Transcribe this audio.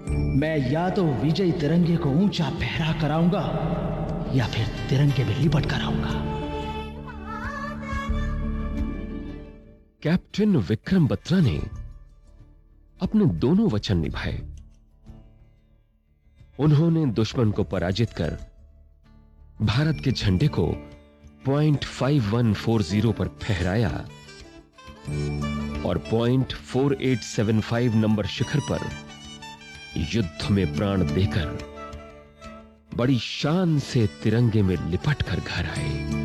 मैं या तो विजयी तिरंगे को ऊंचा फहरा कराऊंगा या फिर तिरंगे में लिपट कर आऊंगा। कैप्टन विक्रम बत्रा ने अपने दोनों वचन निभाए। उन्होंने दुश्मन को पराजित कर भारत के झंडे को .5140 पर फहराया और .4875 नंबर शिखर पर युद्ध में प्राण देकर बड़ी शान से तिरंगे में लिपट कर घर आए।